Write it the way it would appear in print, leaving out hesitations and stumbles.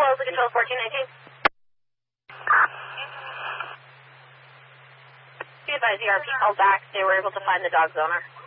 Rosa Control 1419. Be advised, ERP called back. They were able to find the dog's owner.